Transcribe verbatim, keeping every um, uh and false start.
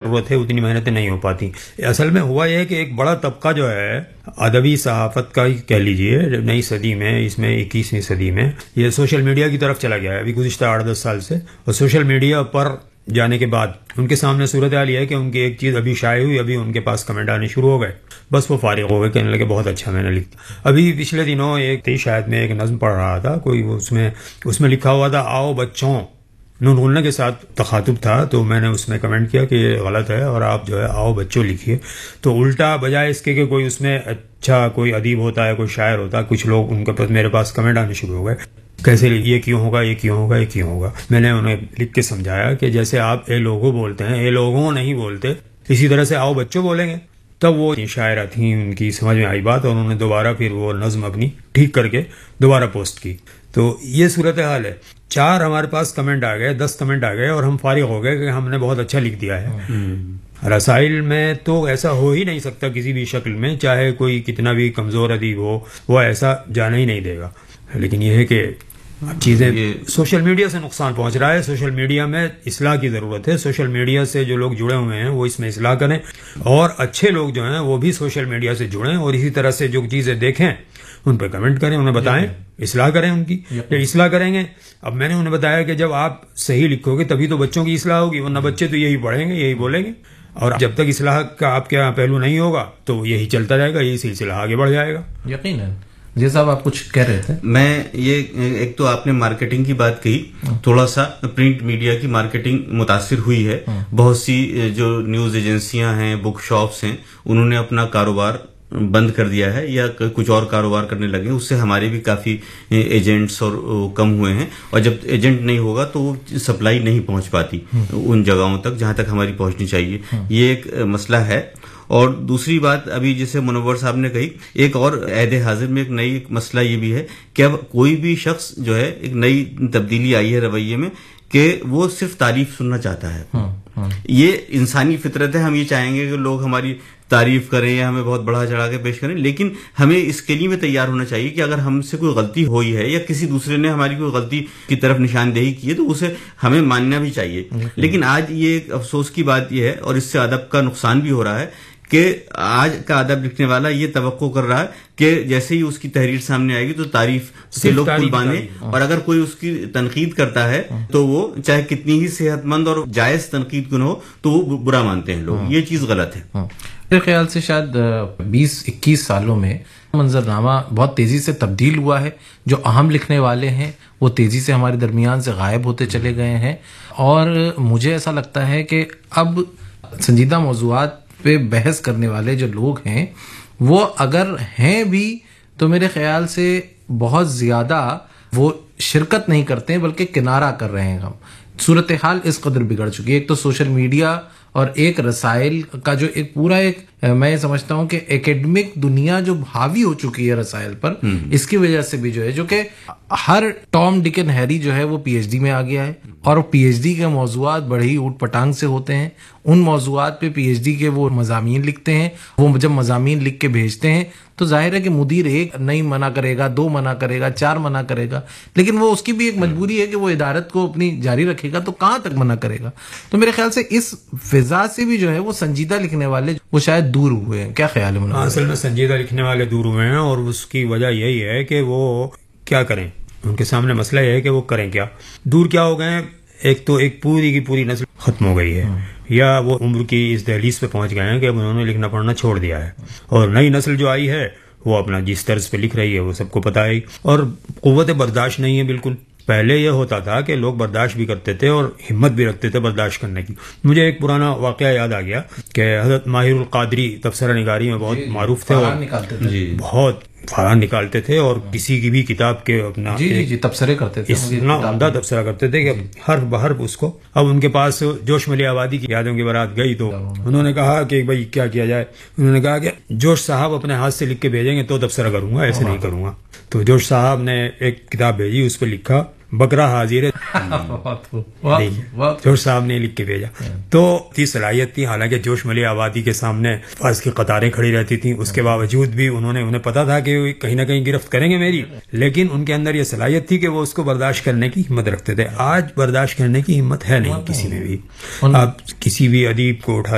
ضرورت ہے اتنی محنتیں نہیں ہو پاتی. اصل میں ہوا یہ ہے کہ ایک بڑا طبقہ جو ہے ادبی صحافت کا ہی کہہ لیجیے نئی صدی میں، اس میں اکیسویں صدی میں، یہ سوشل میڈیا کی طرف چلا گیا ہے ابھی گزشتہ آٹھ دس سال سے. اور سوشل میڈیا پر جانے کے بعد ان کے سامنے صورتحال یہ ہے کہ ان کی ایک چیز ابھی شائع ہوئی، ابھی ان کے پاس کمنٹ آنے شروع ہو گئے، بس وہ فارغ ہو گئے، کہنے لگے بہت اچھا میں نے لکھا. ابھی پچھلے دنوں ایک تھی شاید میں ایک نظم پڑھ رہا تھا کوئی، اس میں اس میں لکھا ہوا تھا آؤ بچوں، نون غنہ کے ساتھ تخاطب تھا، تو میں نے اس میں کمنٹ کیا کہ یہ غلط ہے اور آپ جو ہے آؤ بچوں لکھیے. تو الٹا بجائے اس کے کہ کوئی اس میں اچھا کوئی ادیب ہوتا ہے، کوئی شاعر ہوتا ہے، کچھ لوگ ان کے پاس میرے پاس کمنٹ آنے شروع ہو گئے، کیسے یہ کیوں ہوگا، یہ کیوں ہوگا، یہ کیوں ہوگا. میں نے انہیں لکھ کے سمجھایا کہ جیسے آپ اے لوگوں بولتے ہیں، اے لوگوں نہیں بولتے، اسی طرح سے آؤ بچوں بولیں گے. تب وہ شاعرہ تھیں، ان کی سمجھ میں آئی بات اور انہوں نے دوبارہ پھر وہ نظم اپنی ٹھیک کر کے دوبارہ پوسٹ کی. تو یہ صورتحال ہے. چار ہمارے پاس کمنٹ آ گئے، دس کمنٹ آ گئے اور ہم فارغ ہو گئے کہ ہم نے بہت اچھا لکھ دیا ہے. رسائل میں تو ایسا ہو ہی نہیں سکتا کسی بھی شکل میں، چاہے کوئی کتنا بھی کمزور ادیب ہو، وہ ایسا جانا ہی نہیں دے گا. لیکن یہ ہے کہ چیزیں سوشل میڈیا سے نقصان پہنچ رہا ہے. سوشل میڈیا میں اصلاح کی ضرورت ہے. سوشل میڈیا سے جو لوگ جڑے ہوئے ہیں وہ اس میں اصلاح کریں، اور اچھے لوگ جو ہیں وہ بھی سوشل میڈیا سے جڑیں اور اسی طرح سے جو چیزیں دیکھیں ان پہ کمنٹ کریں، انہیں بتائیں، اصلاح کریں ان کی. جب اصلاح کریں گے، اب میں نے انہیں بتایا کہ جب آپ صحیح لکھو گے تبھی تو بچوں کی اصلاح ہوگی، ورنہ بچے تو یہی پڑھیں گے، یہی بولیں گے، اور جب تک اصلاح کا آپ کے یہاں پہلو نہیں ہوگا تو یہی چلتا رہے گا، یہی سلسلہ آگے بڑھ جائے گا. یقیناً. جی صاحب آپ کچھ کہہ رہے تھے. میں یہ ایک تو آپ نے مارکیٹنگ کی بات کہی، تھوڑا سا پرنٹ میڈیا کی مارکیٹنگ متاثر ہوئی ہے. بہت سی جو نیوز ایجنسیاں ہیں، بک شاپس ہیں، انہوں نے اپنا کاروبار بند کر دیا ہے یا کچھ اور کاروبار کرنے لگے. اس سے ہمارے بھی کافی ایجنٹس اور کم ہوئے ہیں، اور جب ایجنٹ نہیں ہوگا تو وہ سپلائی نہیں پہنچ پاتی ان جگہوں تک جہاں تک ہماری پہنچنی چاہیے. یہ ایک مسئلہ ہے. اور دوسری بات ابھی جیسے منور صاحب نے کہی، ایک اور عہد حاضر میں ایک نئی مسئلہ یہ بھی ہے کہ اب کوئی بھی شخص جو ہے، ایک نئی تبدیلی آئی ہے رویے میں کہ وہ صرف تعریف سننا چاہتا ہے. یہ انسانی فطرت ہے، ہم یہ چاہیں گے کہ لوگ ہماری تعریف کریں یا ہمیں بہت بڑھا چڑھا کے پیش کریں، لیکن ہمیں اس کے لیے میں تیار ہونا چاہیے کہ اگر ہم سے کوئی غلطی ہوئی ہے یا کسی دوسرے نے ہماری کوئی غلطی کی طرف نشاندہی کی ہے تو اسے ہمیں ماننا بھی چاہیے. لیکن آج یہ ایک افسوس کی بات یہ ہے، اور اس سے ادب کا نقصان بھی ہو رہا ہے، کہ آج کا ادب لکھنے والا یہ توقع کر رہا ہے کہ جیسے ہی اس کی تحریر سامنے آئے گی تو تعریف سے لوگ پل باندھیں، اور اگر کوئی اس کی تنقید کرتا ہے تو وہ چاہے کتنی ہی صحت مند اور جائز تنقید کن ہو تو وہ برا مانتے ہیں لوگ. یہ چیز غلط ہے. میرے خیال سے شاید بیس اکیس سالوں میں منظرنامہ بہت تیزی سے تبدیل ہوا ہے. جو اہم لکھنے والے ہیں وہ تیزی سے ہمارے درمیان سے غائب ہوتے چلے گئے ہیں، اور مجھے ایسا لگتا ہے کہ اب سنجیدہ موضوعات پہ بحث کرنے والے جو لوگ ہیں وہ اگر ہیں بھی تو میرے خیال سے بہت زیادہ وہ شرکت نہیں کرتے ہیں بلکہ کنارہ کر رہے ہیں. ہم صورتحال اس قدر بگڑ چکی ہے، ایک تو سوشل میڈیا اور ایک رسائل کا جو ایک پورا ایک میں سمجھتا ہوں کہ ایکیڈمک دنیا جو حاوی ہو چکی ہے رسائل پر، اس کی وجہ سے بھی جو ہے، جو کہ ہر ٹام ڈک اینڈ ہیری جو ہے وہ پی ایچ ڈی میں آ گیا ہے، اور پی ایچ ڈی کے موضوعات بڑے ہی اوٹ پٹانگ سے ہوتے ہیں. ان موضوعات پہ پی ایچ ڈی کے وہ مضامین لکھتے ہیں. وہ جب مضامین لکھ کے بھیجتے ہیں تو ظاہر ہے کہ مدیر ایک نہیں منع کرے گا، دو منع کرے گا، چار منع کرے گا، لیکن وہ اس کی بھی ایک مجبوری ہے کہ وہ ادارت کو اپنی جاری رکھے گا، تو کہاں تک منع کرے گا. تو میرے خیال سے اس فضا سے بھی جو ہے وہ سنجیدہ لکھنے والے وہ شاید دور ہوئے ہیں. کیا خیال ہے؟ اصل میں سنجیدہ لکھنے والے دور ہوئے ہیں، اور اس کی وجہ یہی ہے کہ وہ کیا کریں. ان کے سامنے مسئلہ یہ ہے کہ وہ کریں کیا. دور کیا ہو گئے ہیں؟ ایک تو ایک پوری کی پوری نسل ختم ہو گئی ہے، یا وہ عمر کی اس دہلیز پہ پہنچ گئے ہیں کہ انہوں نے لکھنا پڑھنا چھوڑ دیا ہے، اور نئی نسل جو آئی ہے وہ اپنا جس طرز پہ لکھ رہی ہے وہ سب کو پتہ ہے، اور قوت برداشت نہیں ہے بالکل. پہلے یہ ہوتا تھا کہ لوگ برداشت بھی کرتے تھے اور ہمت بھی رکھتے تھے برداشت کرنے کی. مجھے ایک پرانا واقعہ یاد آ گیا کہ حضرت ماہر القادری تبصرہ نگاری میں بہت معروف تھے، اور بہت فاران نکالتے تھے، اور کسی کی بھی کتاب کے اپنا جی جی تبصرے کرتے تھے، اتنا عمدہ تبصرہ کرتے تھے کہ حرف بحرف اس کو. اب ان کے پاس جوش ملی آبادی کی یادوں کی بارات گئی تو انہوں نے کہا کہ بھائی کیا کیا جائے. انہوں نے کہا کہ جوش صاحب اپنے ہاتھ سے لکھ کے بھیجیں گے تو تبصرہ کروں گا، ایسے نہیں کروں گا. تو جوش صاحب نے ایک کتاب بھیجی، اس پہ لکھا بکرا حاضر ہے. جوش صاحب نے لکھ کے بھیجا. تو تھی صلاحیت تھی، حالانکہ جوش ملی آبادی کے سامنے فاس کی قطاریں کھڑی رہتی تھیں، اس کے باوجود بھی انہوں نے انہیں پتا تھا کہ کہیں نہ کہیں گرفت کریں گے میری، لیکن ان کے اندر یہ صلاحیت تھی کہ وہ اس کو برداشت کرنے کی ہمت رکھتے تھے. آج برداشت کرنے کی ہمت ہے نہیں کسی میں بھی. آپ کسی بھی ادیب کو اٹھا